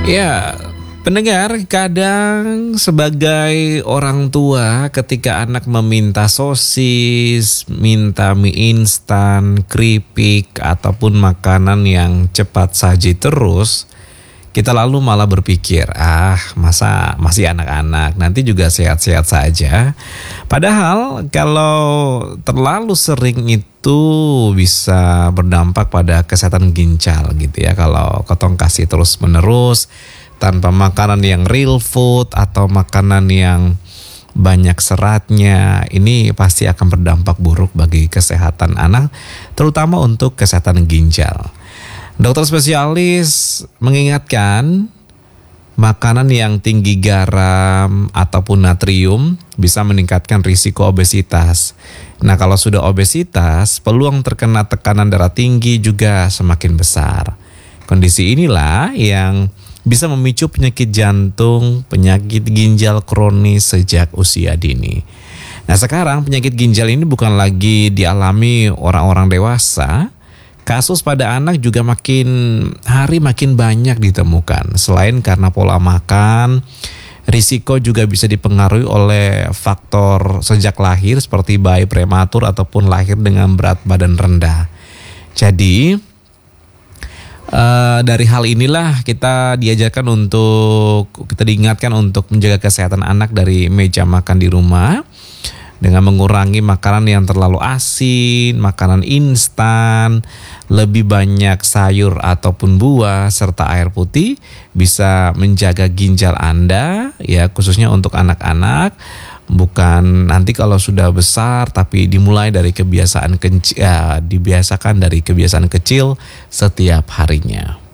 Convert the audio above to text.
Ya, pendengar, kadang sebagai orang tua ketika anak meminta sosis, minta mie instan, keripik, ataupun makanan yang cepat saji terus, kita lalu malah berpikir, masa masih anak-anak, nanti juga sehat-sehat saja. Padahal kalau terlalu sering itu bisa berdampak pada kesehatan ginjal gitu ya. Kalau ketong kasih terus-menerus tanpa makanan yang real food atau makanan yang banyak seratnya, ini pasti akan berdampak buruk bagi kesehatan anak, terutama untuk kesehatan ginjal. Dokter spesialis mengingatkan makanan yang tinggi garam ataupun natrium bisa meningkatkan risiko obesitas. Nah, kalau sudah obesitas, peluang terkena tekanan darah tinggi juga semakin besar. Kondisi inilah yang bisa memicu penyakit jantung, penyakit ginjal kronis sejak usia dini. Nah, sekarang penyakit ginjal ini bukan lagi dialami orang-orang dewasa. Kasus pada anak juga makin hari makin banyak ditemukan. Selain karena pola makan, risiko juga bisa dipengaruhi oleh faktor sejak lahir seperti bayi prematur ataupun lahir dengan berat badan rendah. Jadi dari hal inilah kita diingatkan untuk menjaga kesehatan anak dari meja makan di rumah dengan mengurangi makanan yang terlalu asin, makanan instan, lebih banyak sayur ataupun buah serta air putih bisa menjaga ginjal Anda ya, khususnya untuk anak-anak. Bukan nanti kalau sudah besar, tapi dimulai dari dibiasakan dari kebiasaan kecil setiap harinya.